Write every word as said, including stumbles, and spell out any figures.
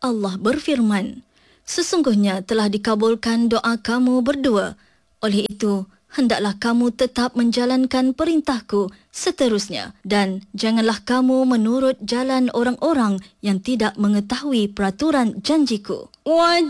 Allah berfirman, sesungguhnya telah dikabulkan doa kamu berdua. Oleh itu, hendaklah kamu tetap menjalankan perintahku seterusnya dan janganlah kamu menurut jalan orang-orang yang tidak mengetahui peraturan janjiku. Wajib